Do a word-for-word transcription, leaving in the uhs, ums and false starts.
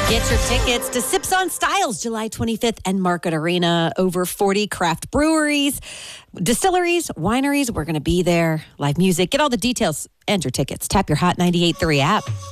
Get your tickets to Sips on Styles, July twenty-fifth and Market Arena. Over forty craft breweries, distilleries, wineries. We're going to be there. Live music. Get all the details and your tickets. Tap your Hot ninety-eight point three app.